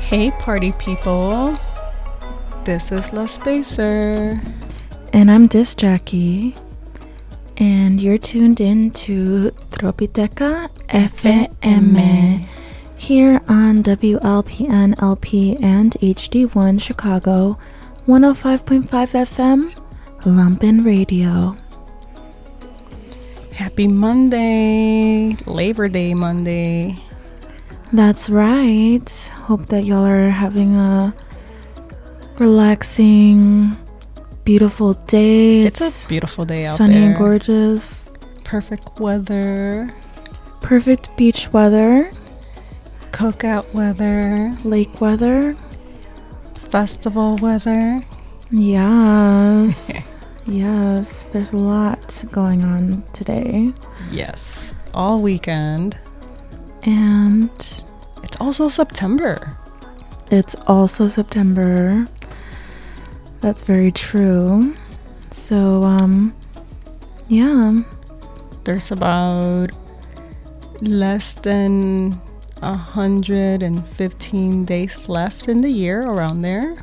Hey party people, this is La Spacer. And I'm Disc Jackie. And you're tuned in to Tropiteca FM here on WLPN LP and HD1 Chicago 105.5 FM Lumpin' Radio. Happy Monday, Labor Day Monday. That's right. Hope that y'all are having a relaxing, beautiful day. It's a beautiful day out sunny there. and gorgeous. Perfect weather. Perfect beach weather. Cookout weather. Lake weather. Festival weather. Yes. Yes. There's a lot going on today. Yes. All weekend. And it's also September. It's also September. That's very true. So, yeah. There's about less than 115 days left in the year, around there.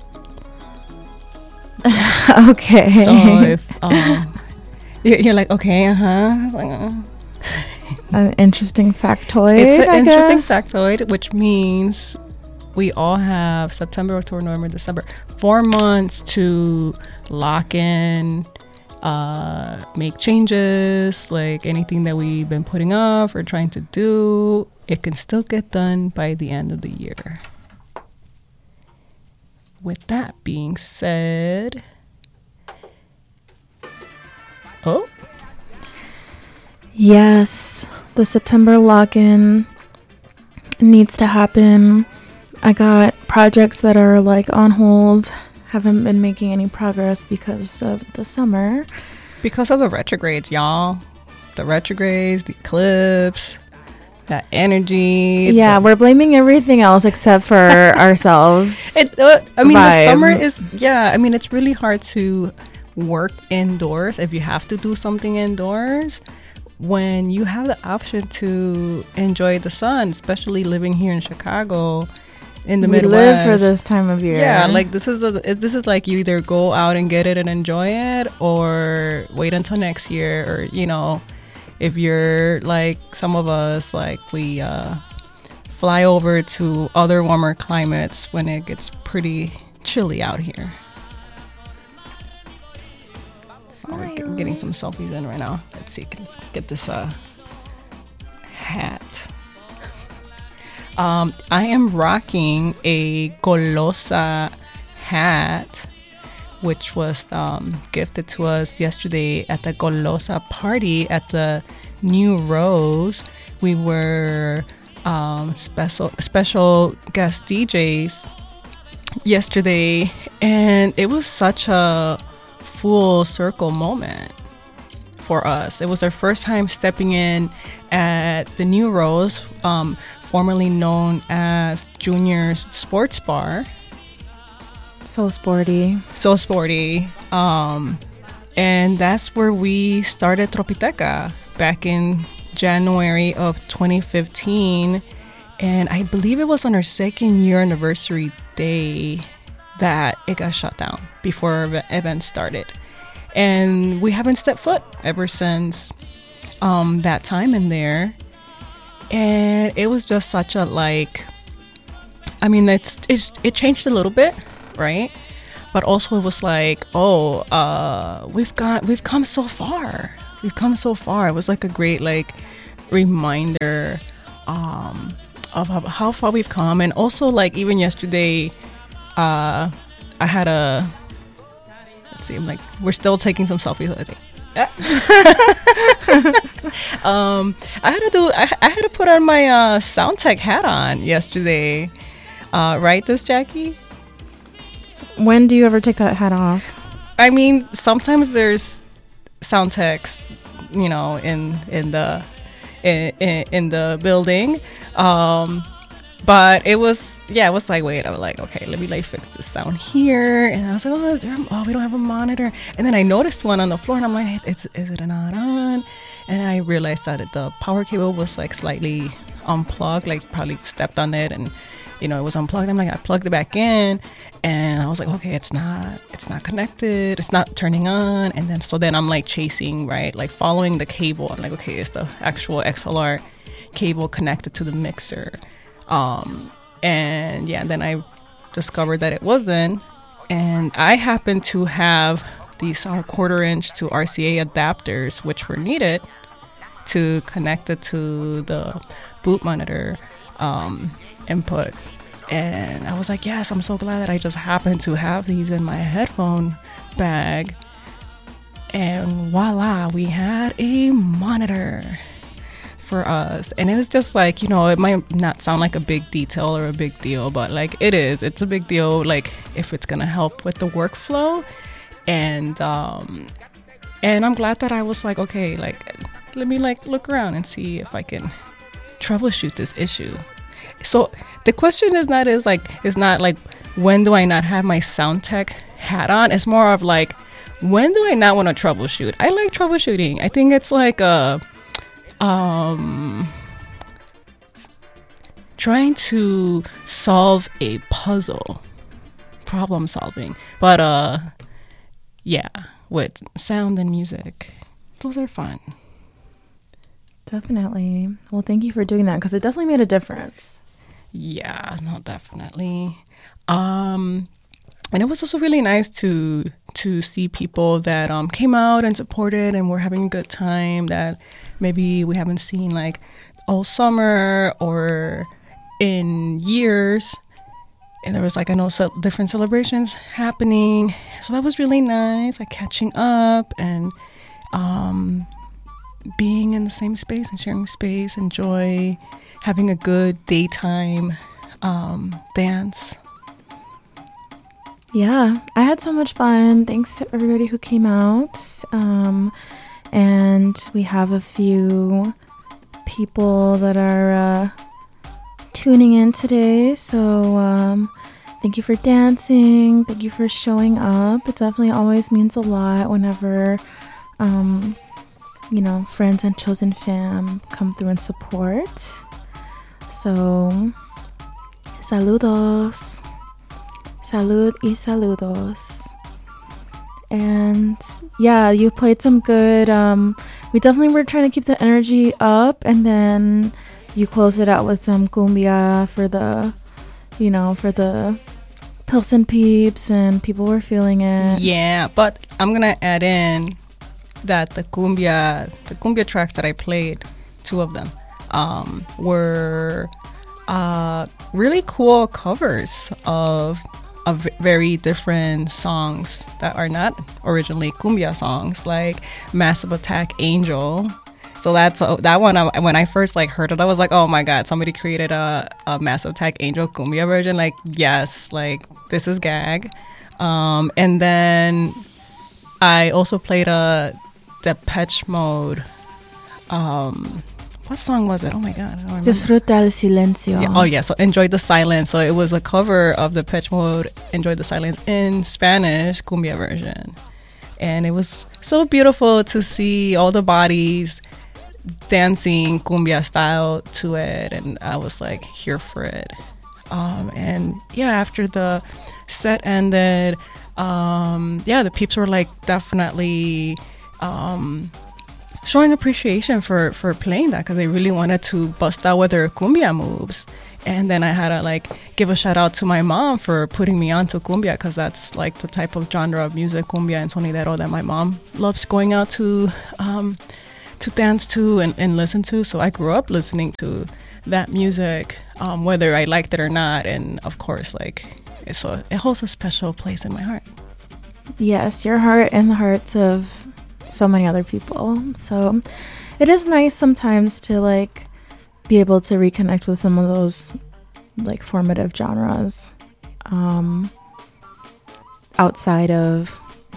Okay. So if you're like, okay, I was like, An interesting factoid. It's an interesting factoid, which means we all have September, October, November, December, 4 months to lock in, make changes, like anything that we've been putting off or trying to do. It can still get done by the end of the year. With that being said, yes, the September lock-in needs to happen. I got projects that are like on hold, haven't been making any progress because of the summer. Because of the retrogrades, y'all. The retrogrades, the eclipse, that energy. Yeah, we're blaming everything else except for ourselves. The summer is, it's really hard to work indoors if you have to do something indoors when you have the option to enjoy the sun, especially living here in Chicago in the Midwest. We live for this time of year. Yeah, like this is like you either go out and get it and enjoy it or wait until next year, or if you're like some of us, like we fly over to other warmer climates when it gets pretty chilly out here. We're getting some selfies in right now. Let's see. Let's get this hat. I am rocking a Golosa hat, which was gifted to us yesterday at the Golosa party at the New Rose. We were special guest DJs yesterday, and it was such a full circle moment for us. It was our first time stepping in at the New Rose, formerly known as Junior's Sports Bar. So sporty. And that's where we started Tropiteca back in January of 2015. And I believe it was on our second year anniversary day that it got shut down before the event started. And we haven't stepped foot ever since that time in there. And it was just such a it changed a little bit, right? But also it was like, we've come so far. We've come so far. It was like a great reminder of how far we've come. And also even yesterday, I had we're still taking some selfies, I think. I had to put on my Soundtech hat on yesterday, right, this Jackie? When do you ever take that hat off? I mean, sometimes there's Soundtechs, in the building. But it was like, wait, I was like, okay, let me fix this sound here. And I was like, we don't have a monitor. And then I noticed one on the floor and I'm like, is it not on? And I realized that the power cable was slightly unplugged, like probably stepped on it and it was unplugged. I'm like, I plugged it back in and I was like, okay, it's not connected, it's not turning on. And then I'm like chasing, right, like following the cable. I'm like, okay, it's the actual XLR cable connected to the mixer. And then I discovered that it wasn't. And I happen to have these 1/4 inch to RCA adapters, which were needed to connect it to the boot monitor input. And I was like, yes, I'm so glad that I just happened to have these in my headphone bag. And voila, we had a monitor for us. And it was just like, it might not sound like a big detail or a big deal, but like it's a big deal, like if it's gonna help with the workflow. And I'm glad that I was like, okay, like let me like look around and see if I can troubleshoot this issue. So the question is not like when do I not have my sound tech hat on? It's more of like, when do I not want to troubleshoot? I like troubleshooting. I think it's like trying to solve a puzzle, problem solving. But with sound and music, those are fun. Definitely. Well, thank you for doing that, because it definitely made a difference. Yeah, no, definitely. And it was also really nice to see people that came out and supported and were having a good time that maybe we haven't seen like all summer or in years. And there was like, I know, different celebrations happening. So that was really nice, like catching up and being in the same space and sharing space, enjoy having a good daytime dance. Yeah, I had so much fun. Thanks to everybody who came out. And we have a few people that are tuning in today. So thank you for dancing. Thank you for showing up. It definitely always means a lot whenever, friends and chosen fam come through and support. So, saludos. Salud y saludos. And yeah, you played some good. We definitely were trying to keep the energy up, and then you closed it out with some cumbia for the Pilsen peeps, and people were feeling it. Yeah, but I'm gonna add in that the cumbia tracks that I played, 2 of them, were really cool covers of very different songs that are not originally cumbia songs, like Massive Attack Angel. So that one, when I first like heard it, I was like, oh my god, somebody created a Massive Attack Angel cumbia version. Like, yes, like this is gag. And then I also played a Depeche Mode. What song was it? Oh my god, I don't remember. Disfruta el silencio. Yeah. Oh yeah, so Enjoy the Silence. So it was a cover of the Depeche Mode Enjoy the Silence in Spanish cumbia version. And it was so beautiful to see all the bodies dancing cumbia style to it, and I was like here for it. And yeah, after the set ended, the peeps were like definitely showing appreciation for playing that, because they really wanted to bust out with their cumbia moves. And then I had to like give a shout out to my mom for putting me onto cumbia, because that's like the type of genre of music, cumbia and sonidero, that my mom loves going out to dance to and listen to. So I grew up listening to that music, whether I liked it or not. And of course, like it holds a special place in my heart. Yes, your heart and the hearts of so many other people. So it is nice sometimes to like be able to reconnect with some of those like formative genres outside of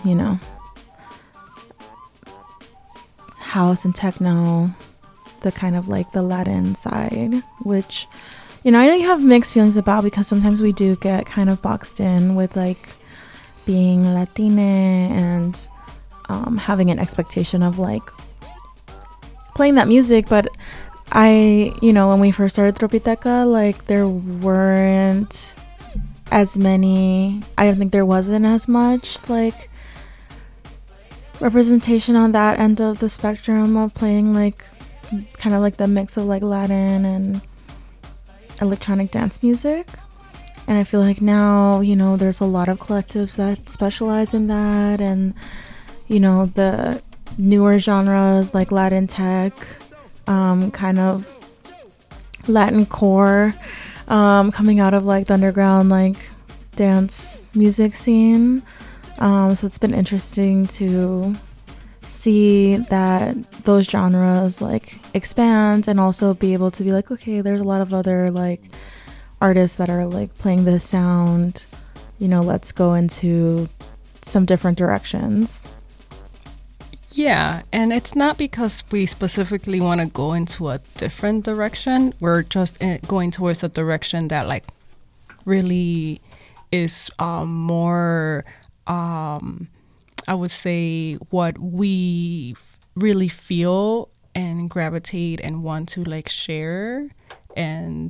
house and techno, the kind of like the Latin side, which I know you have mixed feelings about, because sometimes we do get kind of boxed in with like being Latina and having an expectation of like playing that music. But when we first started Tropiteca, like there weren't as many, I don't think there wasn't as much like representation on that end of the spectrum of playing like kind of like the mix of like Latin and electronic dance music. And I feel like now, there's a lot of collectives that specialize in that, and the newer genres like Latin tech, kind of Latin core, coming out of like the underground like dance music scene. So it's been interesting to see that those genres like expand, and also be able to be like, okay, there's a lot of other like artists that are like playing this sound, let's go into some different directions. Yeah, and it's not because we specifically want to go into a different direction. We're just going towards a direction that like really is more, I would say, what we really feel and gravitate and want to like share and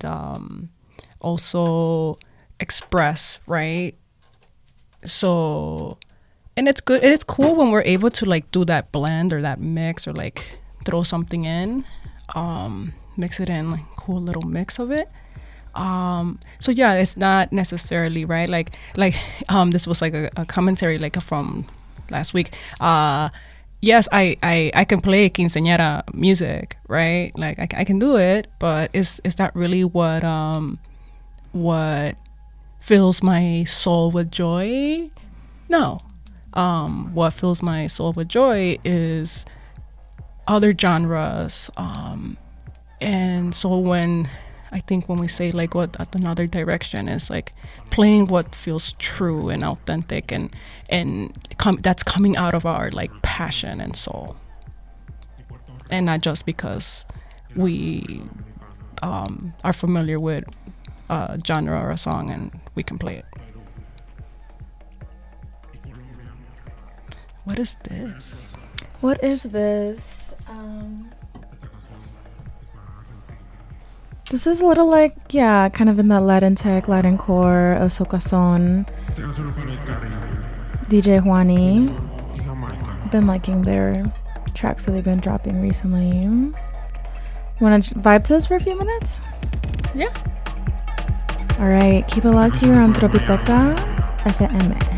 also express, right? So, and it's good. It's cool when we're able to like do that blend or that mix, or like throw something in, mix it in, like cool little mix of it. So yeah, it's not necessarily right. Like this was like a commentary like from last week. Yes, I can play quinceañera music, right? Like I can do it, but is that really what fills my soul with joy? No. What fills my soul with joy is other genres. And so when we say like what another direction is like playing what feels true and authentic and that's coming out of our like passion and soul, and not just because we are familiar with a genre or a song and we can play it. What is this? This is a little like, yeah, kind of in that Latin tech, Latin core, Socazón, DJ Juani. I've been liking their tracks that they've been dropping recently. Want to vibe to this for a few minutes? Yeah. All right, keep it locked here on Tropiteca FM.